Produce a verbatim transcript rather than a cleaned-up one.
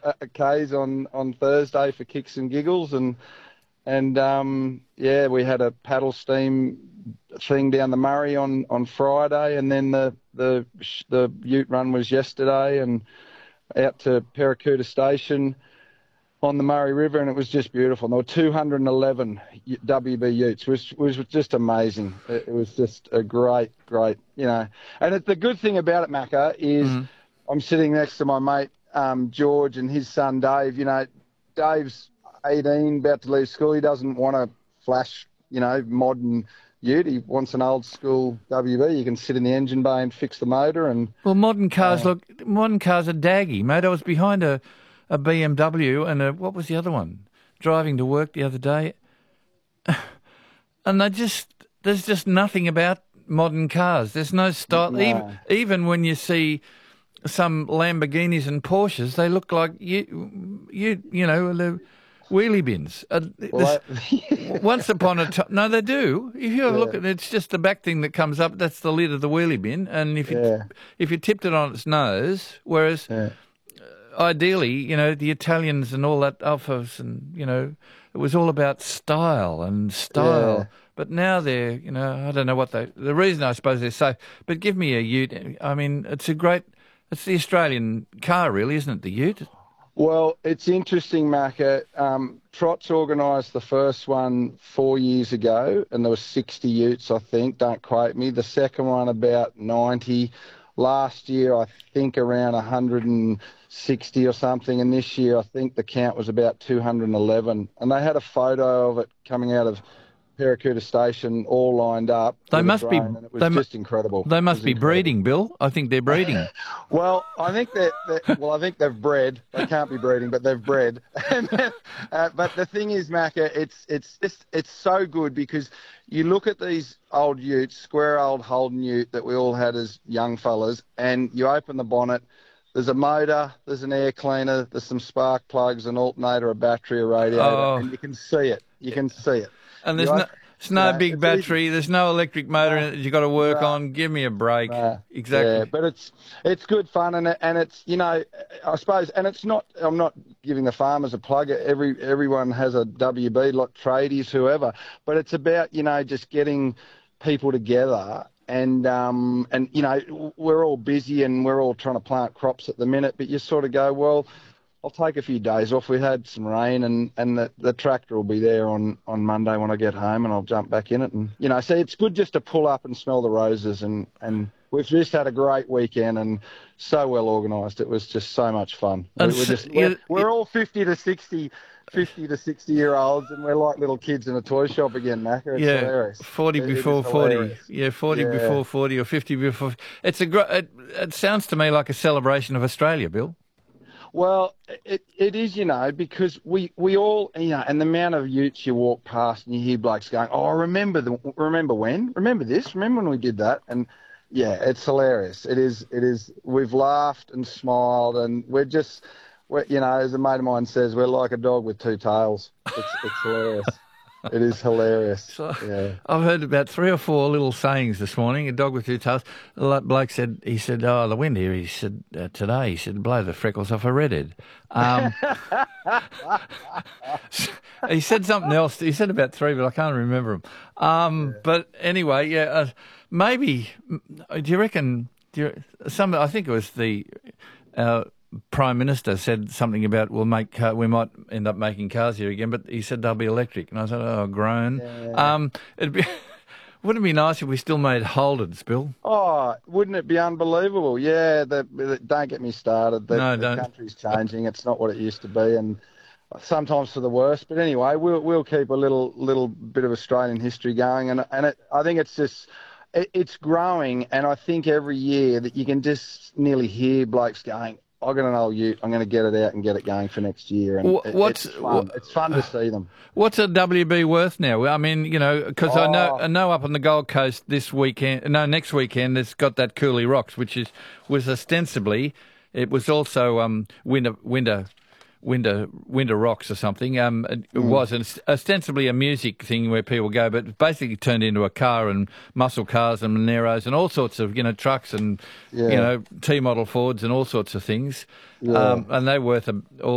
uh, Ks on, on Thursday for kicks and giggles. And, and um, yeah, we had a paddle steam thing down the Murray on, on Friday. And then the, the, the ute run was yesterday, and out to Paracuta Station on the Murray River, and it was just beautiful. And there were two hundred eleven W B utes, which was just amazing. It, it was just a great, great, you know. And it, the good thing about it, Macca, is mm. I'm sitting next to my mate um, George and his son Dave. You know, Dave's eighteen, about to leave school. He doesn't want a flash, you know, modern ute. He wants an old school W B. You can sit in the engine bay and fix the motor. And well, modern cars uh, look, modern cars are daggy, mate. I was behind a. a B M W and a, what was the other one? Driving to work the other day. And they just, there's just nothing about modern cars. There's no style. No. Even, even when you see some Lamborghinis and Porsches, they look like, you, you, you know, the wheelie bins. Uh, well, I, once upon a time, no, they do. If you have a look at it, it's just the back thing that comes up. That's the lid of the wheelie bin. And if you, yeah. if you tipped it on its nose, whereas... Yeah. Ideally, you know, the Italians and all that Alfas, and, you know, it was all about style and style. Yeah. But now they're, you know, I don't know what they, the reason I suppose they're so, but give me a ute. I mean, it's a great, it's the Australian car really, isn't it, the ute? Well, it's interesting, Macca. Um, Trots organised the first one four years ago, and there were sixty utes, I think, don't quote me. The second one about ninety. Last year, I think around one hundred sixty or something, and this year I think the count was about two hundred eleven. And they had a photo of it coming out of Paracuta Station, all lined up. They must be. And it was they just incredible. They must be incredible. breeding, Bill. I think they're breeding. Well, I think that. Well, I think they've bred. They can't be breeding, but they've bred. uh, but the thing is, Macca, it's it's just it's so good because you look at these old utes, square old Holden ute that we all had as young fellas, and you open the bonnet. There's a motor, there's an air cleaner, there's some spark plugs, an alternator, a battery, a radiator, oh. and you can see it. You can see it. And there's no, there's no know, big battery. Easy. There's no electric motor no, in it you've got to work no, on. Give me a break. No, exactly. Yeah, but it's it's good fun, and it, and it's, you know, I suppose, and it's not. I'm not giving the farmers a plug. Every everyone has a W B, like tradies, whoever. But it's about, you know, just getting people together. And, um, and you know, we're all busy and we're all trying to plant crops at the minute, but you sort of go, well, I'll take a few days off. We had some rain, and, and the, the tractor will be there on, on Monday when I get home, and I'll jump back in it. And, you know, so it's good just to pull up and smell the roses. And, and we've just had a great weekend and so well organised. It was just so much fun. And we're, just, we're, we're all fifty to sixty fifty to sixty year olds, and we're like little kids in a toy shop again, Macca. It's yeah, hilarious. forty it, before it forty. Hilarious. Yeah, forty yeah. before forty or fifty before. It's a. It, it sounds to me like a celebration of Australia, Bill. Well, it it is, you know, because we, we all, you know, and the amount of utes you walk past and you hear blokes going, oh, remember the remember when? Remember this? Remember when we did that? And yeah, it's hilarious. It is. It is. We've laughed and smiled, and we're just. We're, you know, as a mate of mine says, we're like a dog with two tails. It's, it's hilarious. It is hilarious. So, yeah. I've heard about three or four little sayings this morning. A dog with two tails. The bloke said, he said, oh, the wind here, he said, uh, today, he said, blow the freckles off a redhead. Um, he said something else. He said about three, but I can't remember them. Um, yeah. But anyway, yeah, uh, maybe, do you reckon, do you, some, I think it was the... Uh, Prime Minister said something about we'll make car, we might end up making cars here again, but he said they'll be electric, and I said, oh, groan. Yeah. Um, it'd be, wouldn't it be nice if we still made Holdens, Bill? Oh, wouldn't it be unbelievable? Yeah, the, the, don't get me started. The, no, the don't. country's changing. It's not what it used to be, and sometimes for the worse. But anyway, we'll we'll keep a little little bit of Australian history going, and and it, I think it's just. It's growing, and I think every year that you can just nearly hear blokes going, I've got an old ute, I'm going to get it out and get it going for next year. And what's, it's fun. It's fun to see them. What's a W B worth now? I mean, you know, because oh. I know I know up on the Gold Coast this weekend, no, next weekend, it's got that Cooley Rocks, which is was ostensibly, it was also um, winter, winter, winter, winter rocks or something. Um, it mm. was an, ostensibly a music thing where people go, but it basically turned into a car and muscle cars and Moneros and all sorts of, you know, trucks and, yeah. you know, T-model Fords and all sorts of things. Yeah. Um, and they're worth a, all